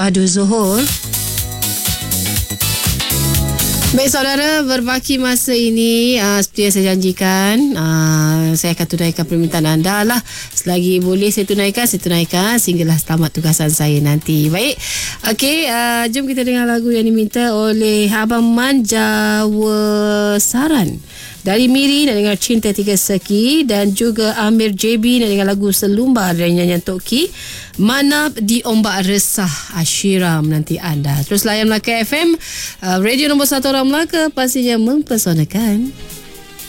Aduh Zuhur. Baik saudara, berbaki masa ini seperti yang saya janjikan, saya akan tunaikan permintaan anda lah. Selagi boleh saya tunaikan sehinggalah tamat tugasan saya nanti. Baik, okey, jom kita dengar lagu yang diminta oleh Abang Man Jawa Saran. Dari Miri nak dengar Cinta Tiga Seki, dan juga Amir JB nak dengar lagu Selumbar dari nyanyian Toki. Manap di Ombak Resah Ashiram nanti anda. Terus layan Melaka FM, radio nombor 1 orang Melaka, pastinya mempesonakan.